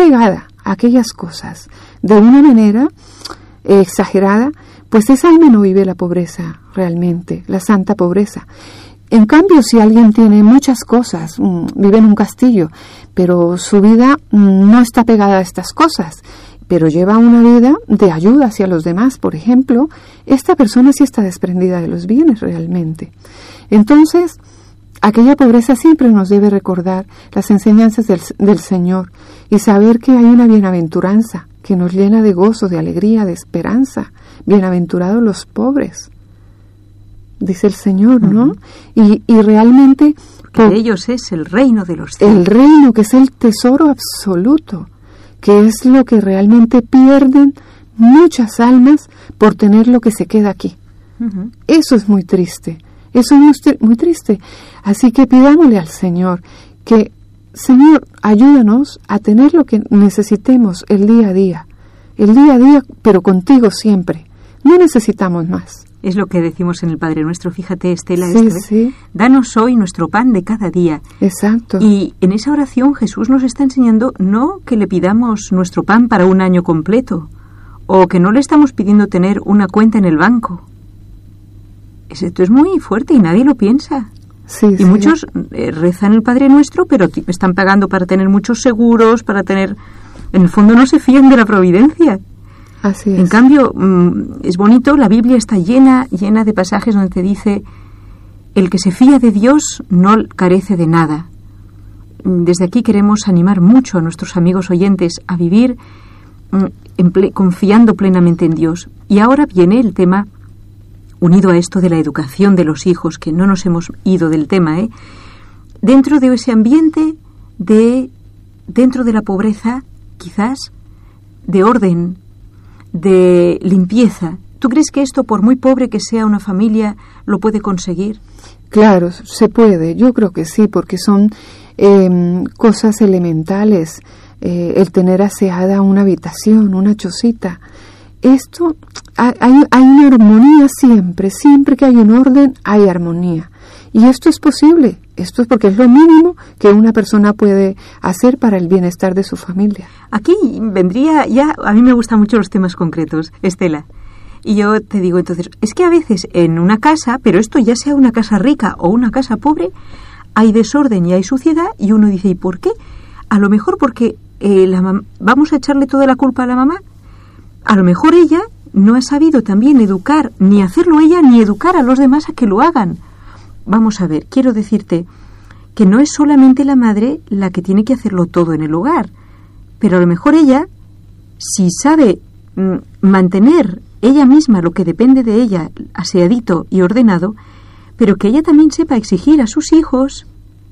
pegada a aquellas cosas de una manera exagerada, pues esa alma no vive la pobreza realmente, la santa pobreza. En cambio, si alguien tiene muchas cosas, vive en un castillo, pero su vida no está pegada a estas cosas, pero lleva una vida de ayuda hacia los demás, por ejemplo, esta persona sí está desprendida de los bienes realmente. Entonces, aquella pobreza siempre nos debe recordar las enseñanzas del Señor y saber que hay una bienaventuranza que nos llena de gozo, de alegría, de esperanza. Bienaventurados los pobres, dice el Señor, ¿no? Y realmente... Porque de ellos es el reino de los cielos. El reino, que es el tesoro absoluto, que es lo que realmente pierden muchas almas por tener lo que se queda aquí. Eso es muy triste, eso es muy triste. Así que pidámosle al Señor que, Señor, ayúdanos a tener lo que necesitemos el día a día, pero contigo siempre. No necesitamos más. Es lo que decimos en el Padre Nuestro, fíjate, Estela, sí. Danos hoy nuestro pan de cada día. Exacto. Y en esa oración Jesús nos está enseñando no que le pidamos nuestro pan para un año completo, o que no le estamos pidiendo tener una cuenta en el banco. Esto es muy fuerte y nadie lo piensa. Y muchos rezan el Padre Nuestro, pero están pagando para tener muchos seguros, para tener... En el fondo no se fían de la providencia. Así es. En cambio, es bonito, la Biblia está llena de pasajes donde te dice: el que se fía de Dios no carece de nada. Desde aquí queremos animar mucho a nuestros amigos oyentes a vivir confiando plenamente en Dios. Y ahora viene el tema unido a esto de la educación de los hijos, que no nos hemos ido del tema, dentro de ese ambiente dentro de la pobreza, quizás, de orden, de limpieza. ¿Tú crees que esto, por muy pobre que sea una familia, lo puede conseguir? Claro, se puede. Yo creo que sí, porque son cosas elementales. El tener aseada una habitación, una chocita. Esto, hay una armonía siempre. Siempre que hay un orden, hay armonía. Y esto es posible. Esto es porque es lo mínimo que una persona puede hacer para el bienestar de su familia. Aquí vendría ya... A mí me gustan mucho los temas concretos, Estela. Y yo te digo entonces, es que a veces en una casa, pero esto ya sea una casa rica o una casa pobre, hay desorden y hay suciedad, y uno dice, ¿y por qué? A lo mejor porque vamos a echarle toda la culpa a la mamá. A lo mejor ella no ha sabido también educar, ni hacerlo ella, ni educar a los demás a que lo hagan. Vamos a ver, quiero decirte que no es solamente la madre la que tiene que hacerlo todo en el hogar, pero a lo mejor ella, si sabe mantener ella misma lo que depende de ella, aseadito y ordenado, pero que ella también sepa exigir a sus hijos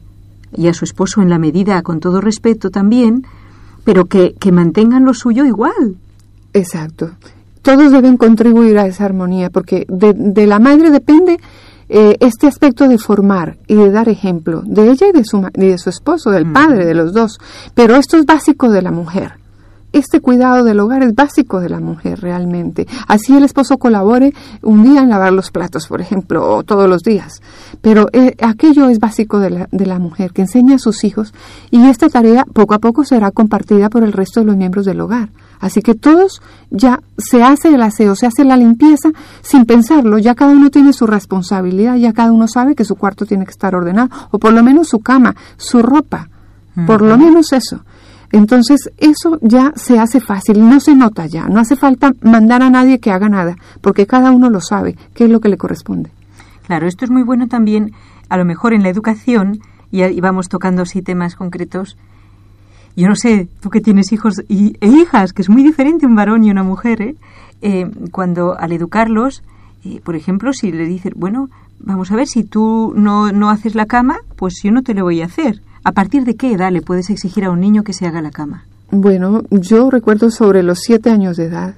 y a su esposo en la medida, con todo respeto también, pero que mantengan lo suyo igual. Exacto. Todos deben contribuir a esa armonía, porque de la madre depende este aspecto de formar y de dar ejemplo, de ella y de su esposo, del padre, de los dos. Pero esto es básico de la mujer. Este cuidado del hogar es básico de la mujer realmente. Así el esposo colabore un día en lavar los platos, por ejemplo, o todos los días. Pero aquello es básico de la mujer, que enseña a sus hijos, y esta tarea poco a poco será compartida por el resto de los miembros del hogar. Así que todos ya se hace el aseo, se hace la limpieza sin pensarlo, ya cada uno tiene su responsabilidad, ya cada uno sabe que su cuarto tiene que estar ordenado, o por lo menos su cama, su ropa, por lo menos eso. Entonces eso ya se hace fácil, no se nota ya, no hace falta mandar a nadie que haga nada, porque cada uno lo sabe, qué es lo que le corresponde. Claro, esto es muy bueno también, a lo mejor en la educación, y vamos tocando así temas concretos. Yo no sé, tú que tienes hijos e hijas, que es muy diferente un varón y una mujer, cuando al educarlos, por ejemplo, si le dices, bueno, vamos a ver, si tú no haces la cama, pues yo no te lo voy a hacer. ¿A partir de qué edad le puedes exigir a un niño que se haga la cama? Bueno, yo recuerdo sobre los 7 años de edad.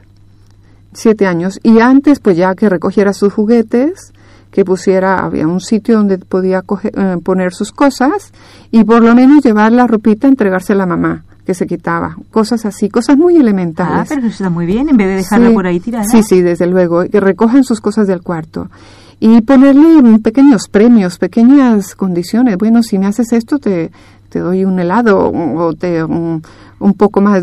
7 años. Y antes, pues ya que recogiera sus juguetes, que había un sitio donde podía poner sus cosas, y por lo menos llevar la ropita, entregársela a la mamá, que se quitaba. Cosas así, cosas muy elementales. Ah, pero eso está muy bien, en vez de dejarla por ahí tirada. Sí, desde luego, que recojan sus cosas del cuarto. Y ponerle pequeños premios, pequeñas condiciones. Bueno, si me haces esto, te doy un helado, o un poco más